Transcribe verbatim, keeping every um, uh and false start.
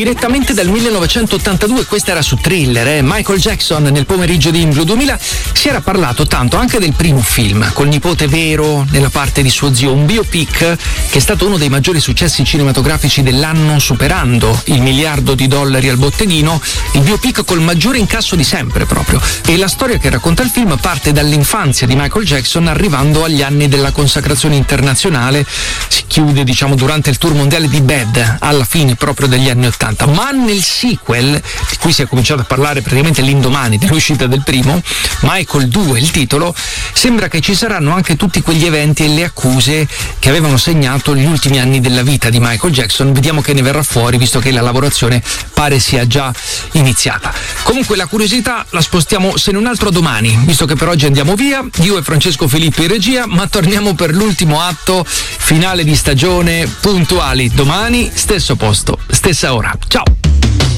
direttamente dal millenovecentottantadue, questa era su Thriller, eh? Michael Jackson nel pomeriggio di Blue duemila. Si era parlato tanto anche del primo film, col nipote vero nella parte di suo zio, un biopic che è stato uno dei maggiori successi cinematografici dell'anno, superando il miliardo di dollari al botteghino, il biopic col maggiore incasso di sempre proprio. E la storia che racconta il film parte dall'infanzia di Michael Jackson arrivando agli anni della consacrazione internazionale, si chiude diciamo durante il tour mondiale di Bad alla fine proprio degli anni ottanta, ma nel sequel, di cui si è cominciato a parlare praticamente l'indomani dell'uscita del primo, Michael due il titolo, sembra che ci saranno anche tutti quegli eventi e le accuse che avevano segnato gli ultimi anni della vita di Michael Jackson. Vediamo che ne verrà fuori, visto che la lavorazione pare sia già iniziata. Comunque la curiosità la spostiamo se non altro domani, visto che per oggi andiamo via, io e Francesco Filippo in regia, ma torniamo per l'ultimo atto finale di stagione puntuali domani, stesso posto, stessa ora. Ciao!